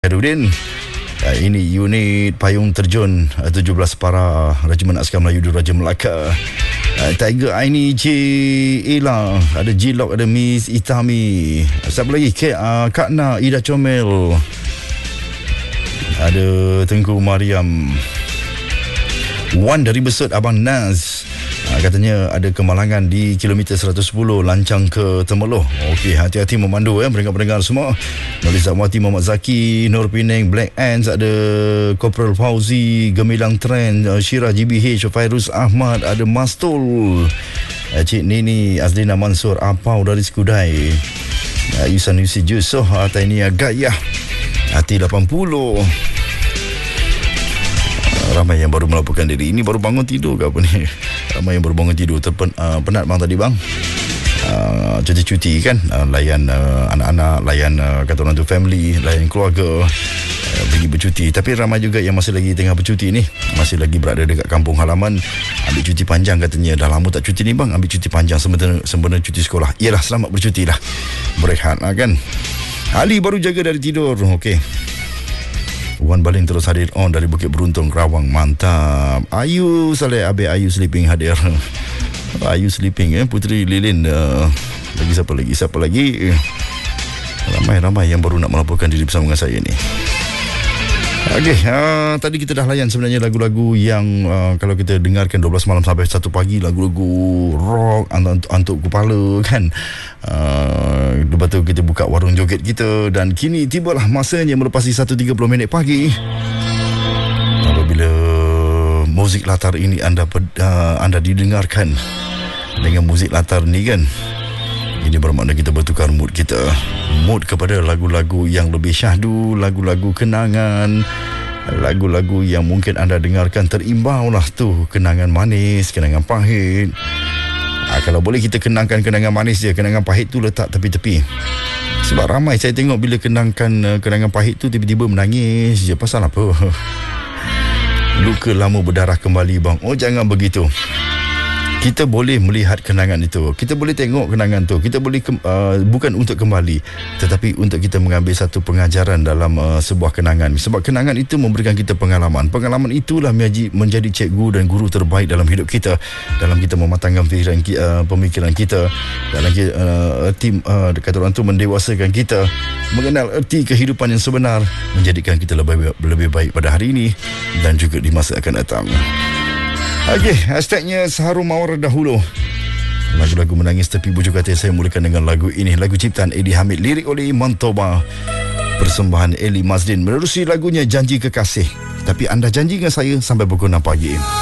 Herudin. Ini unit payung terjun 17 para Regimen Askar Melayu di Raja Melaka. Tiger Aini J Ella, ada G-Lock, ada Miss Itami. Siapa lagi? Kak Na, Ida Comel. Ada Tengku Mariam. Wan dari Besut, Abang Naz. Katanya ada kemalangan di kilometer 110 lancang ke Temeloh. Okey, hati-hati memandu pendengar-pendengar semua. Nulis Zakmati, Muhammad Zaki, Nur Penang, Black Ants, ada Corporal Fauzi, Gemilang Trend, Syirah GBH, Fairuz Ahmad, ada Mastul, Cik Nini, Azlina Mansur, Apau dari Skudai, Yusan Yusi Jusoh, Tainia Gayah, Hati 80. Ramai yang baru melaporkan diri. Ini baru bangun tidur ke apa ni? Ramai yang baru bangun tidur. Penat bang tadi bang. Cuti-cuti kan, layan anak-anak, layan kata orang tu family, layan keluarga, pergi bercuti. Tapi ramai juga yang masih lagi tengah bercuti ni, masih lagi berada dekat kampung halaman, ambil cuti panjang katanya. Dah lama tak cuti ni bang, ambil cuti panjang sempena cuti sekolah. Iyalah, selamat bercuti lah, berehat lah kan. Ali baru jaga dari tidur. Okey, Wan Baling terus hadir on dari Bukit Beruntung, Kerawang. Mantap. Ayu Saleh, Abe Ayu Sleeping hadir. Ayu Sleeping Putri Lilin. Lagi siapa lagi? Ramai yang baru nak melaporkan diri bersama dengan saya ni. Okey, tadi kita dah layan sebenarnya lagu-lagu yang kalau kita dengarkan 12 malam sampai 1 pagi, lagu-lagu rock, antuk kepala kan. Lepas tu kita buka warung joget kita, dan kini tibalah masanya melepasi 1.30 pagi apabila muzik latar ini anda didengarkan. Dengan muzik latar ni kan, ini bermakna kita bertukar mood kita, mood kepada lagu-lagu yang lebih syahdu, lagu-lagu kenangan, lagu-lagu yang mungkin anda dengarkan terimbau lah tu, kenangan manis, kenangan pahit. Kalau boleh kita kenangkan kenangan manis je, kenangan pahit tu letak tepi-tepi. Sebab ramai saya tengok bila kenangkan kenangan pahit tu tiba-tiba menangis je. Pasal apa? Luka lama berdarah kembali bang. Oh, jangan begitu. Kita boleh melihat kenangan itu, kita boleh tengok kenangan tu, kita boleh bukan untuk kembali, tetapi untuk kita mengambil satu pengajaran dalam sebuah kenangan. Sebab kenangan itu memberikan kita pengalaman. Pengalaman itulah menjadi cikgu dan guru terbaik dalam hidup kita, dalam kita mematangkan pemikiran kita, dalam erti kata orang tu mendewasakan kita, mengenal erti kehidupan yang sebenar, menjadikan kita lebih baik pada hari ini dan juga di masa akan datang. Okey, hashtagnya Seharum Mawar dahulu. Lagu-lagu menangis tepi bujur kata saya mulakan dengan lagu ini. Lagu ciptaan Eddie Hamid, lirik oleh Mantoba, persembahan Eli Mazdin. Menerusi lagunya Janji Kekasih. Tapi anda janji dengan saya sampai pukul 6 pagi.